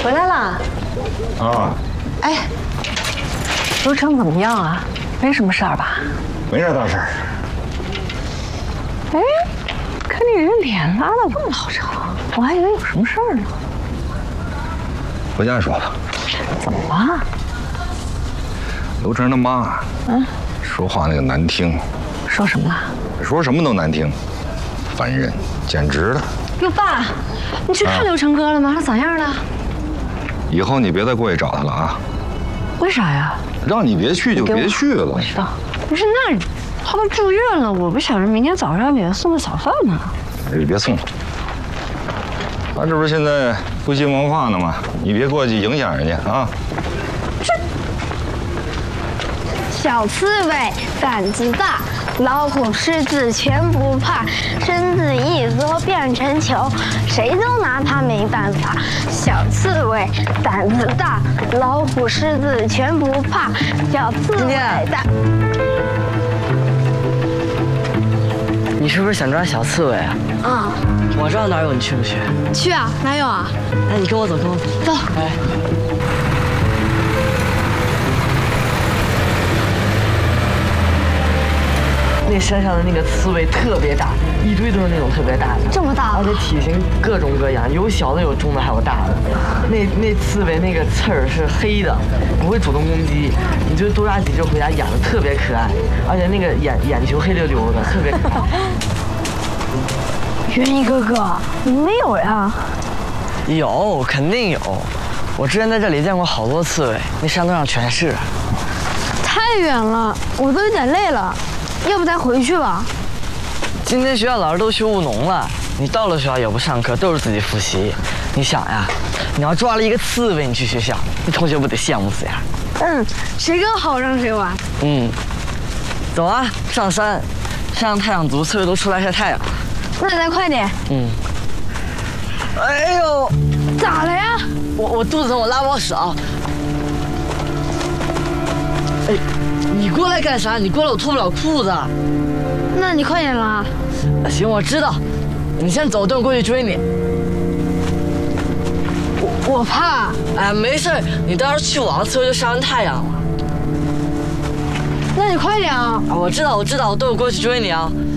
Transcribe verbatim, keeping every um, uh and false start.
回来啦！ 啊， 哎，流程怎么样啊？没什么事儿吧？ 没啥大事儿。 哎，看你这脸拉的这么老长，我还以为有什么事儿呢。 回家说吧。 怎么了？ 刘成他妈，嗯，说话那个难听。 说什么了？ 说什么都难听，烦人，简直了。 哟，爸，你去看刘成哥了吗？他咋样了？ 以后你别再过去找他了啊！ 为啥呀？ 让你别去就别去了。 我知道。不是，那他都住院了，我不想着明天早上给他送个早饭呢。 你别送了，他这不是现在复兴文化呢吗？你别过去影响人家啊！ 这小刺猬胆子大，老虎狮子全不怕，身子一缩变成球，谁都拿它没办法。小刺猬胆子大，老虎狮子全不怕，小刺猬大。 你是不是想抓小刺猬啊？ 啊、 嗯，我知道哪有，你去不去？ 去啊，哪有啊？ 哎，你跟我走，跟我走。 走。 哎。那山上的那个刺猬特别大，一堆都是那种特别大的， 这么大， 而且体型各种各样，有小的，有中的，还有大的。那那刺猬那个刺儿是黑的，不会主动攻击，你就多抓几只回家养的特别可爱，而且那个眼眼球黑溜溜的，特别可爱。 元一哥哥，没有呀？ 有，肯定有。我之前在这里见过好多刺猬，那山头上全是。 太远了，我都有点累了。要不咱回去吧？ 今天学校老师都去务农了，你到了学校也不上课，都是自己复习。你想呀，你要抓了一个刺猬，你去学校，你同学不得羡慕死呀？ 嗯，谁更好让谁玩。 嗯，走啊，上山，山上太阳足，刺猬都出来晒太阳。 那咱快点。 嗯。哎呦， 咋了呀？ 我我肚子疼，我拉不好屎啊。哎。你过来干啥？你过来我脱不了裤子。 那你快点拉。 行，我知道。你先走，等我过去追你。 我我怕。 哎，没事，你到时候去网刺猬就晒完太阳了。 那你快点啊！ 啊，我知道，我知道，我等我过去追你啊。